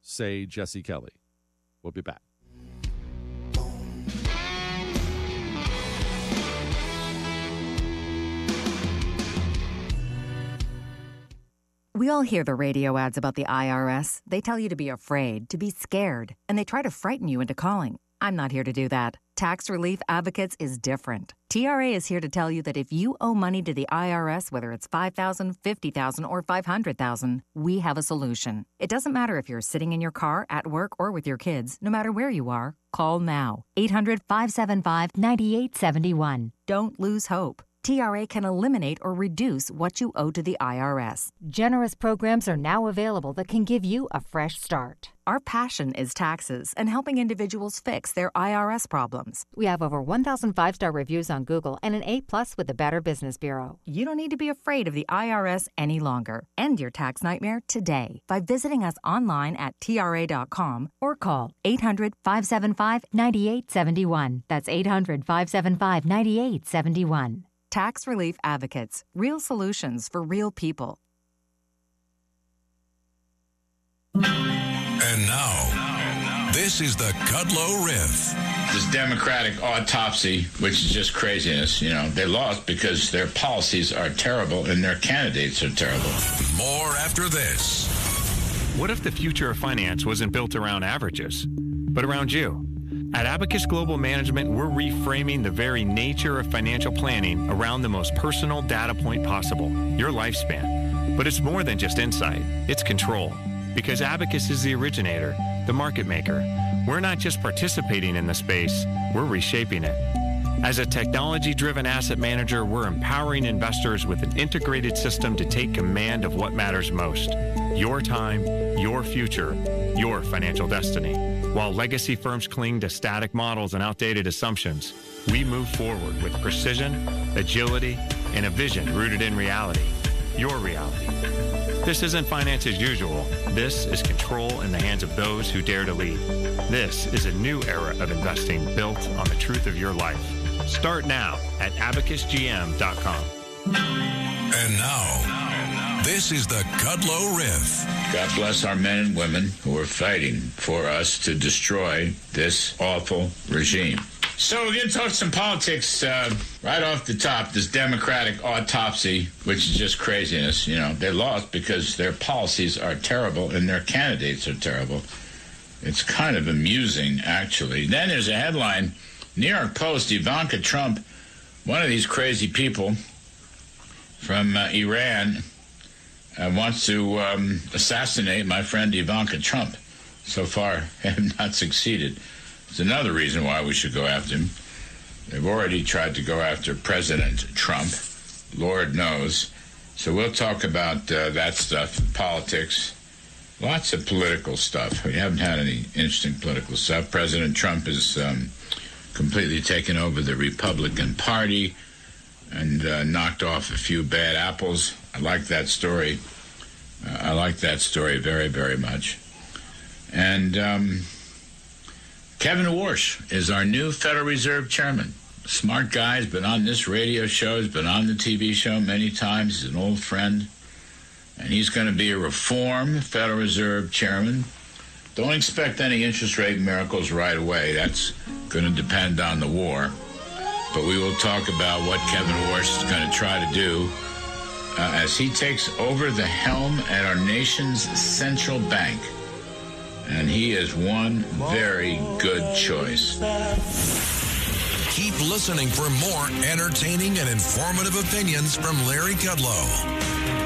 say Jesse Kelly. We'll be back. We all hear the radio ads about the IRS. They tell you to be afraid, to be scared, and they try to frighten you into calling. I'm not here to do that. Tax Relief Advocates is different. TRA is here to tell you that if you owe money to the IRS, whether it's $5,000, $50,000, or $500,000, we have a solution. It doesn't matter if you're sitting in your car, at work, or with your kids. No matter where you are, call now. 800-575-9871. Don't lose hope. TRA can eliminate or reduce what you owe to the IRS. Generous programs are now available that can give you a fresh start. Our passion is taxes and helping individuals fix their IRS problems. We have over 1,000 5-star reviews on Google and an A+ with the Better Business Bureau. You don't need to be afraid of the IRS any longer. End your tax nightmare today by visiting us online at TRA.com or call 800-575-9871. That's 800-575-9871. Tax Relief Advocates. Real solutions for real people. And now, this is the Kudlow Riff. This Democratic autopsy, which is just craziness, they lost because their policies are terrible and their candidates are terrible. More after this. What if the future of finance wasn't built around averages, but around you? At Abacus Global Management, we're reframing the very nature of financial planning around the most personal data point possible, your lifespan. But it's more than just insight, it's control. Because Abacus is the originator, the market maker. We're not just participating in the space, we're reshaping it. As a technology-driven asset manager, we're empowering investors with an integrated system to take command of what matters most. Your time, your future, your financial destiny. While legacy firms cling to static models and outdated assumptions, we move forward with precision, agility, and a vision rooted in reality. Your reality. This isn't finance as usual. This is control in the hands of those who dare to lead. This is a new era of investing built on the truth of your life. Start now at abacusgm.com. And now, this is the Kudlow Riff. God bless our men and women who are fighting for us to destroy this awful regime. So we're going to talk some politics right off the top. This Democratic autopsy, which is just craziness. They lost because their policies are terrible and their candidates are terrible. It's kind of amusing, actually. Then there's a headline, New York Post, Ivanka Trump, one of these crazy people from Iran, wants to assassinate my friend Ivanka Trump. So far, have not succeeded. It's another reason why we should go after him. They've already tried to go after President Trump, Lord knows. So we'll talk about that stuff, politics, lots of political stuff. We haven't had any interesting political stuff. President Trump has completely taken over the Republican Party and knocked off a few bad apples. I like that story. I like that story very, very much. And Kevin Warsh is our new Federal Reserve Chairman. Smart guy, has been on this radio show, has been on the TV show many times. He's an old friend. And he's going to be a reform Federal Reserve Chairman. Don't expect any interest rate miracles right away. That's going to depend on the war. But we will talk about what Kevin Warsh is going to try to do as he takes over the helm at our nation's central bank. And he is one very good choice. Keep listening for more entertaining and informative opinions from Larry Kudlow.